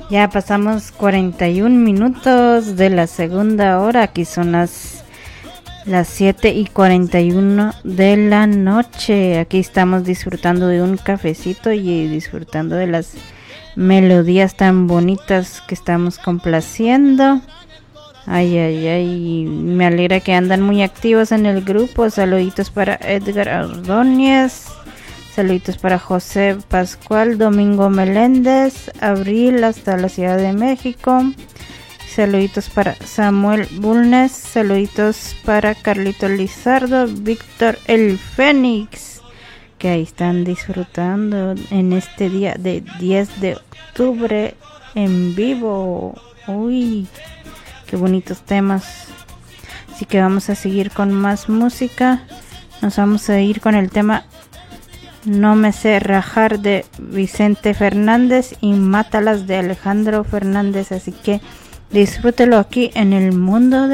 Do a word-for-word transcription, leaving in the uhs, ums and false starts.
Ya pasamos cuarenta y un minutos de la segunda hora. Aquí son las las siete y cuarenta y uno de la noche. Aquí estamos disfrutando de un cafecito y disfrutando de las melodías tan bonitas que estamos complaciendo. Ay, ay, ay, me alegra que andan muy activos en el grupo. Saluditos para Edgar Ordóñez, saluditos para José Pascual, Domingo Meléndez, Abril hasta la Ciudad de México. Saluditos para Samuel Bulnes, saluditos para Carlito Lizardo, Víctor el Fénix, que ahí están disfrutando en este día de diez de octubre en vivo. Uy, qué bonitos temas. Así que vamos a seguir con más música. Nos vamos a ir con el tema No me sé rajar de Vicente Fernández y Mátalas de Alejandro Fernández. Así que disfrútelo aquí en el mundo de